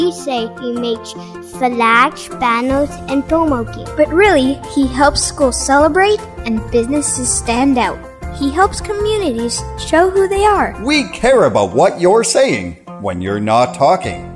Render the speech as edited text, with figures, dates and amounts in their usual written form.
We say he makes flags, banners, and promo kits. But really, he helps schools celebrate and businesses stand out. He helps communities show who they are. We care about what you're saying when you're not talking.